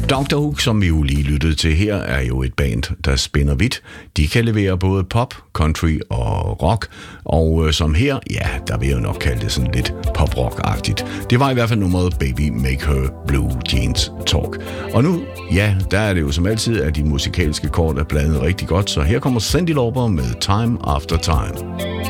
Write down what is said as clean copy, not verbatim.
Dr. Hook, som vi jo lige lyttede til her, er jo et band, der spænder vidt. De kan levere både pop, country og rock, og som her, ja, der vil jeg jo nok kalde det sådan lidt pop-rock-agtigt. Det var i hvert fald nummeret Baby Make Her Blue Jeans Talk. Og nu, ja, der er det jo som altid, at de musikalske kort er blandet rigtig godt, så her kommer Cyndi Lauper med Time After Time.